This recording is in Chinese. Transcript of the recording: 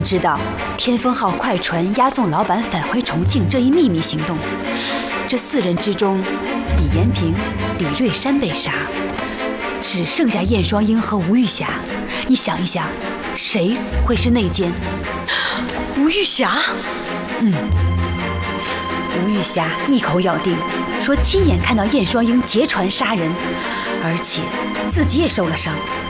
知道天风号快船押送老板返回重庆这一秘密行动，这4人之中，李延平、李瑞山被杀，只剩下燕双鹰和吴玉霞。你想一想，谁会是内奸？ 吴玉霞？ 吴玉霞一口咬定说亲眼看到燕双鹰劫船杀人，而且自己也受了伤。